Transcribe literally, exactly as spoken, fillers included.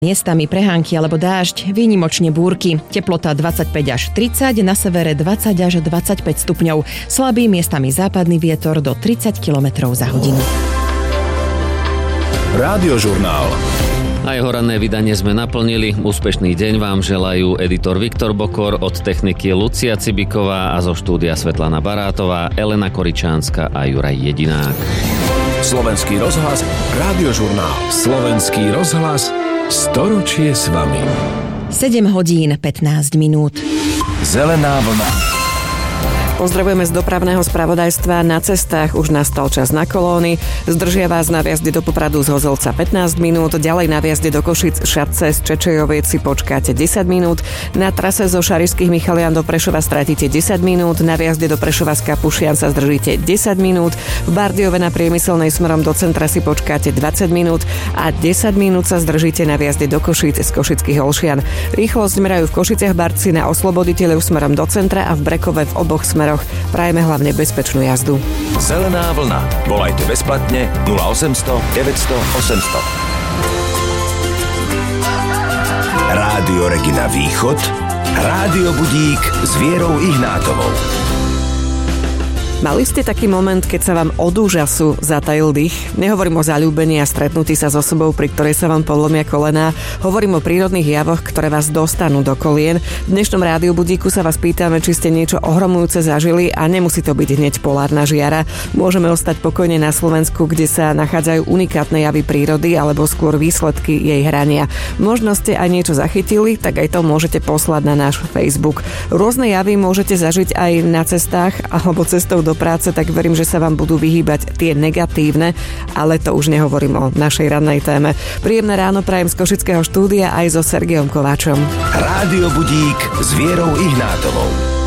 Miestami prehánky alebo dážď, výnimočne búrky. Teplota dvadsaťpäť až tridsať, na severe dvadsať až dvadsaťpäť stupňov. Slabý miestami západný vietor do tridsať kilometrov za hodinu. Rádiožurnál. Aj jeho ranné vydanie sme naplnili. Úspešný deň vám želajú editor Viktor Bokor, od techniky Lucia Cibiková a zo štúdia Svetlana Barátová, Elena Koričánska a Juraj Jedinák. Slovenský rozhlas, Rádiožurnál. Slovenský rozhlas, storočie s vami. sedem hodín pätnásť minút. Zelená vlna. Pozdravujeme z dopravného spravodajstva. Na cestách už nastal čas na kolóny. Zdržia vás na viazde do Popradu z Hozolca pätnásť minút, ďalej na viazde do Košic Šatce z Čečejoviec si počkáte desať minút, na trase zo Šarišských Michalian do Prešova stratíte desať minút, na viazde do Prešova z Kapušian sa zdržíte desať minút, v Bardiove na Priemyselnej smerom do centra si počkáte dvadsať minút a desať minút sa zdržíte na viazde do Košíc z Košických Olšian. Rýchlosť merajú v Košiciach Barci na Osloboditeľov smerom do centra a v Brekove v oboch smeroch. Prajeme hlavne bezpečnú jazdu. Zelená vlna. Volajte bezplatne nula osemsto deväťsto osemsto. Rádio Regina Východ. Rádio Budík s Vierou Ihnátovou. Mali ste taký moment, keď sa vám od úžasu zatajil dých? Nehovorím o zaľúbení a stretnutí sa s osobou, pri ktorej sa vám podlomia kolená. Hovorím o prírodných javoch, ktoré vás dostanú do kolien. V dnešnom Rádiu Budíku sa vás pýtame, či ste niečo ohromujúce zažili, a nemusí to byť hneď polárna žiara. Môžeme ostať pokojne na Slovensku, kde sa nachádzajú unikátne javy prírody alebo skôr výsledky jej hrania. Možno ste aj niečo zachytili, tak aj to môžete poslať na náš Facebook. Rôzne javy môžete zažiť aj na cestách alebo cestou do do práce, tak verím, že sa vám budú vyhýbať tie negatívne, ale to už nehovorím o našej rannej téme. Príjemné ráno prajem z Košického štúdia aj so Sergejom Kováčom. Rádio Budík s Vierou Ihnátovou.